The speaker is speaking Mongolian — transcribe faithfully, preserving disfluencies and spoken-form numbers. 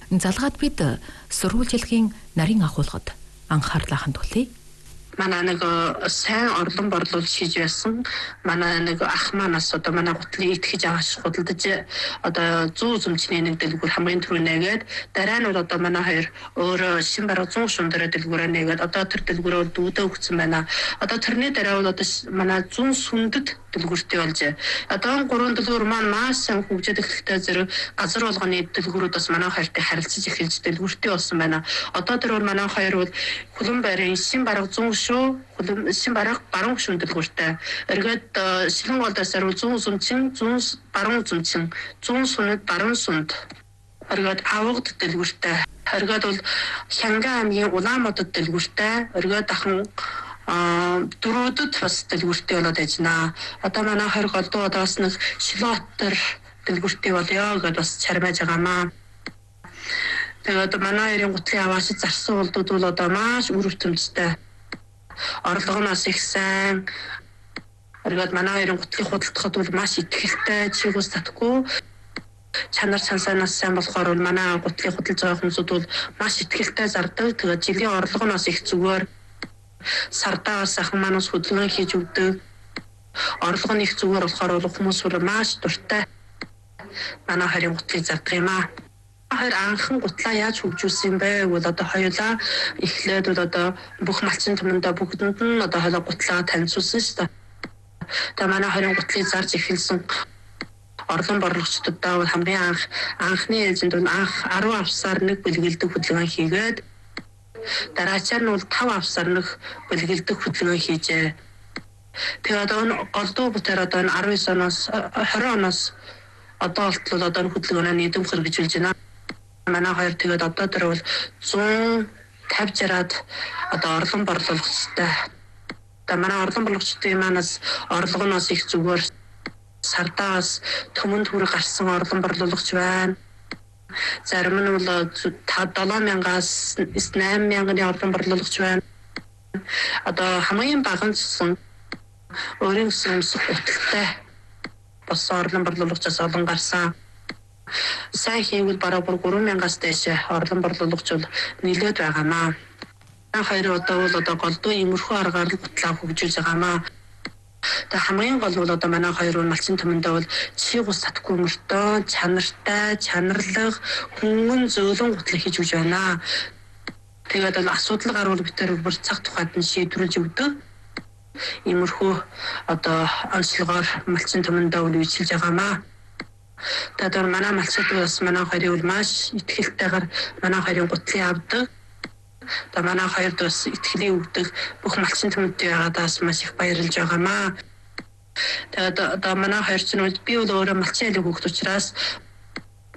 залгаад бид сургууль жилийн нарийн агуулгад анхаарлаа хандуулъя. Манай нэг сайн орлон борлуулалт хийж байсан. Манай нэг ах манаас одоо манай гутлыг итгэж аваш худалдаж одоо зүү зүмчний нэг дэлгүүр хамгийн түрүү нээгээд дараа нь одоо манай хоёр өөр шин бараг зүүн шундара дэлгүүрээ нээгээд одоо тэр дэлгүүрөө дүүдээ өгсөн байна. Одоо тэрний дараа бол одоо манай зүүн сүндэд дэлгүүртэй болж одоо гурван дэлгүүр маань маш сайн хөгжиж эхлэхдээ зэрэг газар болгоны дэлгүүрүүдээс манай хоёртой харилцаж эхэлж дэлгүүртэй болсон байна. Одоо тэр бол манай хоёр бол Хүлэн байрын шин бараг зүүн шин бараг баруун шүн дэлгүүртэй. Эргээд Шилэн голдоос аруу зүүн зүмчин, зүүн баруун зүмчин, зүүн сүнэд баруун сүнд. Эргээд Авгад дэлгүүртэй. Эргээд бол Хянган аймгийн Улаанбаатар дэлгүүртэй. Эргээд ахын дөрөвдөд бас дэлгүүртэй болоод яжнаа. Одоо манай хоёр голдуу одоо бас нэг Шилоотер дэлгүүртэй болёо гэдээ бас чармааж байгаамаа. Тэгээд манай хоёрын гутлын авааш зарсан улдууд бол одоо маш үр хөвтөмжтэй. Орлогоноос их сайн. Эргээд манай хоёрын гутлыг худалдахад бол маш ихтэй чигүүс татгүй. Чанар цансанаас сайн болохоор бол манай гутлыг худалдаж байгаа хүмүүсүүд бол маш ихтэй зардаг. Тэгээд жилийн орлогоноос их зүгээр. Сардаас ахын манаас хөдөлгөөн хийж өгдөг. Орлого нь их зүгээр болохоор бол хүмүүс бол маш дуртай. Манай хоёрын гутлыг зардаг юм аа. Хоёр анхан гутлаа яаж хөгжүүлсэн бэ гэвэл одоо хоёулаа эхлээд бол одоо бүх малчин түмэндээ бүгдэнд нь одоо хоёулаа гутлаа танилцуулсан шүү дээ. Тэгээ манай хоёрын гутлыг зарж эхэлсэн орлон борлогчдодаа бол хамгийн анх анхны ээлжинд бол анх арван авсаар нэг бэлгэлдэг хөдөлгөөн хийгээд дараачаар нь бол тав авсаар нэг бэлгэлдэг хөдөлгөөн хийжээ. Тэгээ одоо голдуу бүтээр одоо арван девять оноос тwenty оноос одоо болтол одоо хөдөлгөөнөө нийтэм хэрэгжүүлж байна. Манай хоёр тэгээд одоо тэр бол one fifty жараад одоо орлон борлуулагчтай. Одоо манай орлон борлуулагчдын манаас орлогоноос их зүгээр сардаас төмөнд хүрэх гарсан орлон борлуулагч байна. Зарим нь бол seven мянгаас eight мянганы орлон борлуулагч байна. Одоо хамгийн бага нь өөрийн сүмсэх утгатай бос орлон борлуулагчаас олон гарсан. Сайн хийвэл бараг three мянгаас дэше орлон борлуулагч бол нэлээд байгаамаа. Хоёр удаа бол одоо голдуу иймэрхүү аргаар гутлаа хөгжүүлж байгаамаа. Тэгээ хамгийн гол бол одоо манай хоёр малчин түмэндээ бол чиг ус татгүй мөртөө чанартай, чанарлаг, хүмүүн зөөлөн гутлаа хийж өгч байна. Тэгээд бол асуудал гарвал битэр бүр цаг тухайд нь шийдвэрлэж өгдөг. Иймэрхүү одоо онцлогоор малчин түмэндээ бол үйлчилж байгаамаа. Тэгээд манай малчдаас манай хоёрын маш ихтэйгээр манай хоёрын гутлыг авдаг. Тэгээд манай хоёрд бас ихтгэлийн өгдөг бүх малчин түмэнтэй байгаадаас маш их баярлж байгаамаа. Тэгээд одоо манай хоёр ч нь би бол өөрөө малчин айлыг өгөх учраас